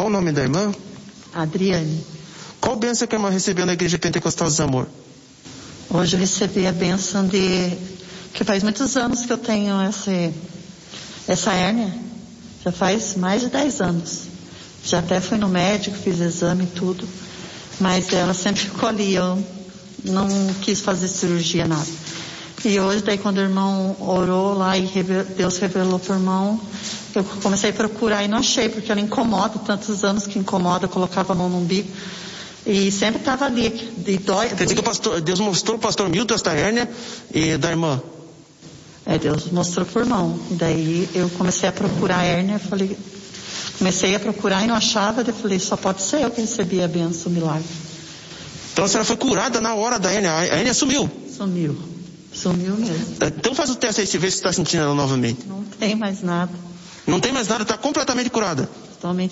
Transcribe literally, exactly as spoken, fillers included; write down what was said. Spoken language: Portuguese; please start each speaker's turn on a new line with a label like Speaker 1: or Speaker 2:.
Speaker 1: o nome da irmã?
Speaker 2: Adriane.
Speaker 1: Qual bênção que a irmã recebeu na Igreja Pentecostal dos Amor?
Speaker 2: Hoje eu recebi a bênção de... que faz muitos anos que eu tenho esse, essa hérnia. Já faz mais de dez anos. Já até fui no médico, fiz exame e tudo. Mas ela sempre ficou ali. Eu não quis fazer cirurgia, nada. E hoje, daí quando o irmão orou lá e Deus revelou para o irmão, eu comecei a procurar e não achei, porque ela incomoda, tantos anos que incomoda, colocava a mão no umbigo. E sempre estava ali, de dói.
Speaker 1: Quer dizer que o pastor, Deus mostrou o pastor Milton esta hérnia e da irmã?
Speaker 2: É, Deus mostrou por mão. E daí eu comecei a procurar a hérnia, falei, comecei a procurar e não achava, daí falei, só pode ser eu que recebi a bênção, o milagre.
Speaker 1: Então a senhora foi curada na hora da hérnia, a hérnia sumiu?
Speaker 2: Sumiu, sumiu mesmo.
Speaker 1: Então faz o teste aí, se vê se está sentindo ela novamente.
Speaker 2: Não tem mais nada.
Speaker 1: Não tem mais nada, está completamente curada?
Speaker 2: Totalmente